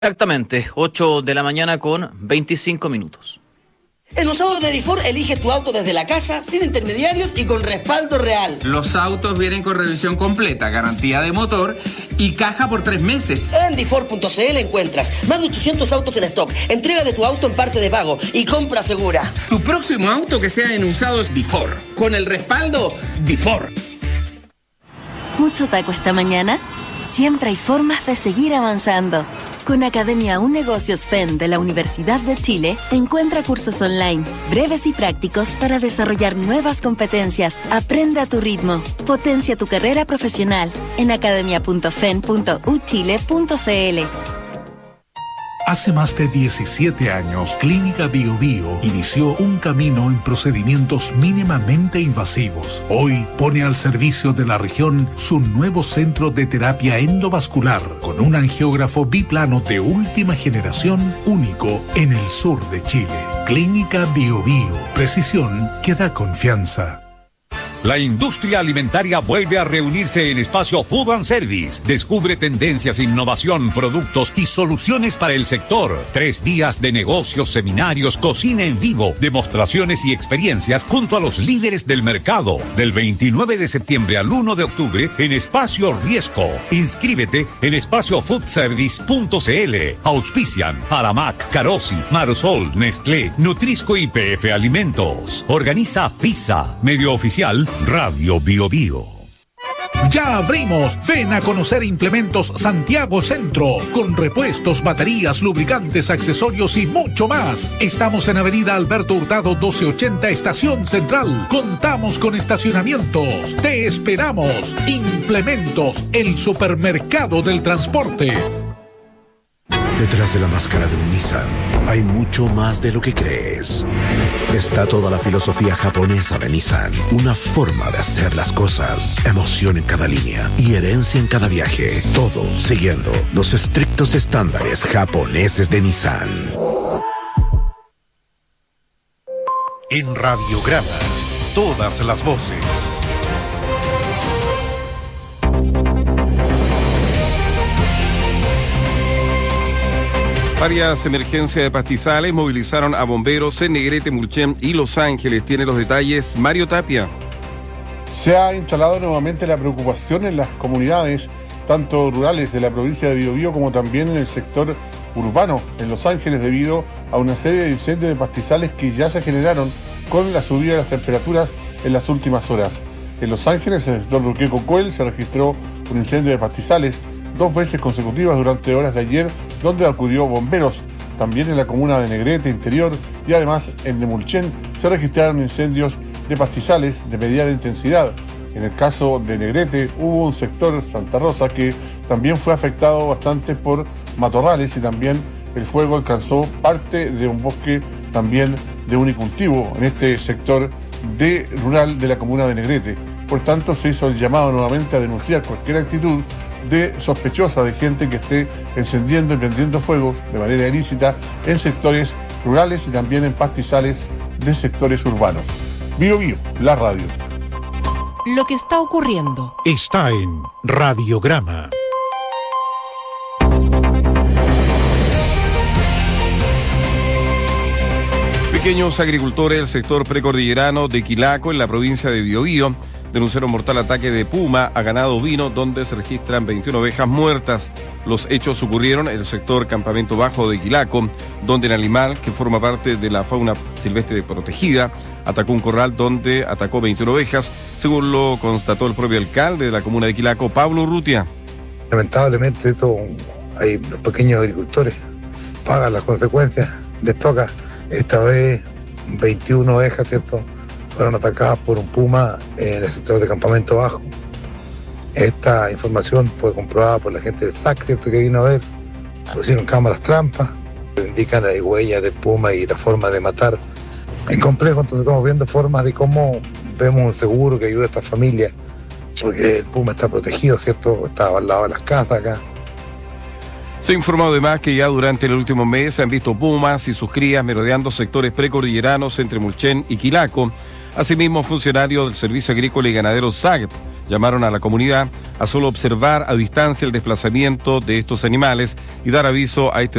Exactamente, 8 de la mañana con 25 minutos. En Usados de Difor elige tu auto desde la casa, sin intermediarios y con respaldo real. Los autos vienen con revisión completa, garantía de motor y caja por 3 meses. En Difor.cl encuentras más de 800 autos en stock, entrega de tu auto en parte de pago y compra segura. Tu próximo auto que sea en Usados Difor, con el respaldo Difor. ¿Mucho taco esta mañana? Siempre hay formas de seguir avanzando. Con Academia Un Negocios FEN de la Universidad de Chile, encuentra cursos online, breves y prácticos para desarrollar nuevas competencias. Aprende a tu ritmo. Potencia tu carrera profesional en academia.fen.uchile.cl. Hace más de 17 años, Clínica Bio Bio inició un camino en procedimientos mínimamente invasivos. Hoy pone al servicio de la región su nuevo centro de terapia endovascular con un angiógrafo biplano de última generación único en el sur de Chile. Clínica Bio Bio, precisión que da confianza. La industria alimentaria vuelve a reunirse en Espacio Food and Service. Descubre tendencias, innovación, productos y soluciones para el sector. 3 días de negocios, seminarios, cocina en vivo, demostraciones y experiencias junto a los líderes del mercado. Del 29 de septiembre al 1 de octubre en Espacio Riesco. Inscríbete en espaciofoodservice.cl. Auspician Aramac, Carosi, Marosol, Nestlé, Nutrisco y PF Alimentos. Organiza FISA, medio oficial Radio Bio Bio. Ya abrimos. Ven a conocer Implementos Santiago Centro, con repuestos, baterías, lubricantes, accesorios y mucho más. Estamos en Avenida Alberto Hurtado 1280, Estación Central. Contamos con estacionamientos. Te esperamos. Implementos, el supermercado del transporte. Detrás de la máscara de un Nissan hay mucho más de lo que crees. Está toda la filosofía japonesa de Nissan, una forma de hacer las cosas, emoción en cada línea y herencia en cada viaje, todo siguiendo los estrictos estándares japoneses de Nissan. En Radiograma, todas las voces. Varias emergencias de pastizales movilizaron a bomberos en Negrete, Mulchen y Los Ángeles. Tiene los detalles Mario Tapia. Se ha instalado nuevamente la preocupación en las comunidades, tanto rurales de la provincia de Biobío como también en el sector urbano en Los Ángeles, debido a una serie de incendios de pastizales que ya se generaron con la subida de las temperaturas en las últimas horas. En Los Ángeles, en el sector Ruqueco-Coel, se registró un incendio de pastizales 2 veces consecutivas durante horas de ayer, donde acudió bomberos. También en la comuna de Negrete Interior y además en Nemulchen se registraron incendios de pastizales de mediana intensidad. En el caso de Negrete hubo un sector, Santa Rosa, que también fue afectado bastante por matorrales, y también el fuego alcanzó parte de un bosque también de unicultivo en este sector rural de la comuna de Negrete. Por tanto, se hizo el llamado nuevamente a denunciar cualquier actitud de sospechosa de gente que esté encendiendo y prendiendo fuego de manera ilícita en sectores rurales y también en pastizales de sectores urbanos. Bio Bio, la radio. Lo que está ocurriendo está en Radiograma. Pequeños agricultores del sector precordillerano de Quilaco, en la provincia de Biobío, denunciaron mortal ataque de puma a ganado ovino, donde se registran 21 ovejas muertas. Los hechos ocurrieron en el sector Campamento Bajo de Quilaco, donde el animal, que forma parte de la fauna silvestre protegida, atacó un corral donde atacó 21 ovejas, según lo constató el propio alcalde de la comuna de Quilaco, Pablo Urrutia. Lamentablemente hay los pequeños agricultores, pagan las consecuencias, les toca. Esta vez 21 ovejas, ¿cierto?, fueron atacadas por un puma en el sector de Campamento Bajo. Esta información fue comprobada por la gente del SAC, ¿cierto?, que vino a ver. Pusieron cámaras trampas, indican las huellas del puma y la forma de matar. Es complejo, entonces estamos viendo formas de cómo vemos un seguro que ayude a esta familia, porque el puma está protegido, ¿cierto?, está al lado de las casas acá. Se ha informado además que ya durante el último mes se han visto pumas y sus crías merodeando sectores precordilleranos entre Mulchen y Quilaco. Asimismo, funcionarios del Servicio Agrícola y Ganadero SAG llamaron a la comunidad a solo observar a distancia el desplazamiento de estos animales y dar aviso a este